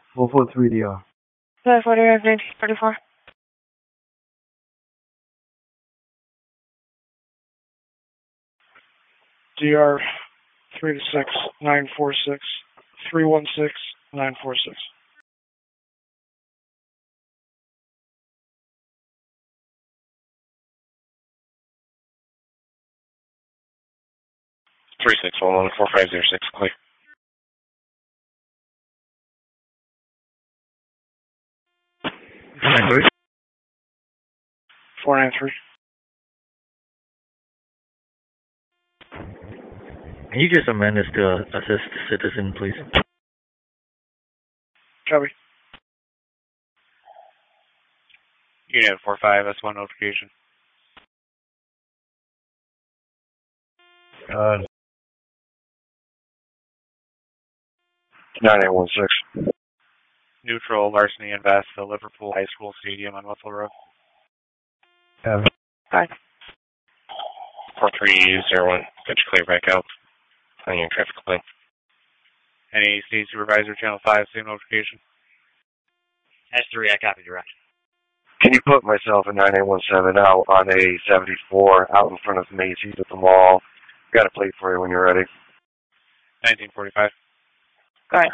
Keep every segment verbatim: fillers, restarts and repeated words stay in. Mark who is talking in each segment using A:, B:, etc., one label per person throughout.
A: four four three D R.
B: five forty-five, nineteen thirty-four.
C: D R three to six, nine four six, three one six, nine four six.
D: Three six one one four five zero six, clear.
C: Four nine three.
E: Can you just amend this to uh, assist citizen, please?
C: Copy.
F: Unit four five, S one notification.
A: Uh,
D: nine eight one six.
F: Neutral, larceny and vest, the Liverpool High School Stadium on Russell Road.
A: Have
B: Five.
D: four three zero one, get you clear back out. On your traffic complaint.
F: Any state supervisor, channel five, same notification.
G: S three, I copy direct.
D: Can you put myself in nine eight one seven out on a seventy-four out in front of Macy's at the mall? Got a plate for you when you're ready.
F: nineteen forty-five.
B: Go ahead.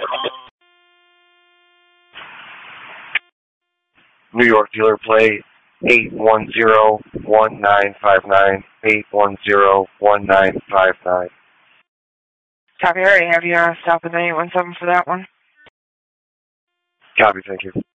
D: New York dealer plate eight one zero one nine five nine, eight one zero one nine five nine.
B: Copy, already have you uh, stop at nine eight one seven for that one.
D: Copy, thank you.